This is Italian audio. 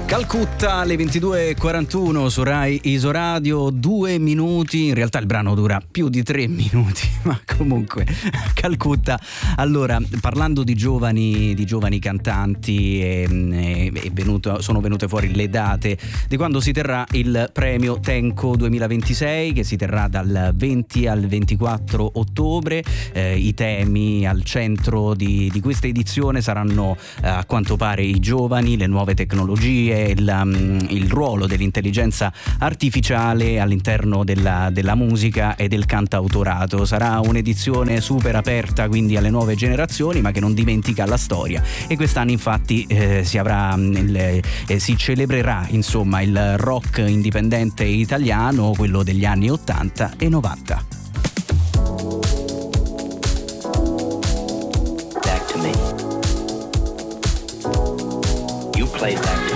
Calcutta alle 22:41 su Rai Isoradio, 2 minuti, in realtà il brano dura più di 3 minuti, ma comunque Calcutta. Allora, parlando di giovani cantanti, sono venute fuori le date di quando si terrà il premio Tenco 2026, che si terrà dal 20 al 24 ottobre. I temi al centro di questa edizione saranno a quanto pare i giovani, le nuove tecnologie, il ruolo dell'intelligenza artificiale all'interno della musica e del cantautorato. Sarà un'edizione super aperta quindi alle nuove generazioni, ma che non dimentica la storia, e quest'anno infatti si celebrerà insomma il rock indipendente italiano, quello degli anni 80 e 90. Back to me. You played back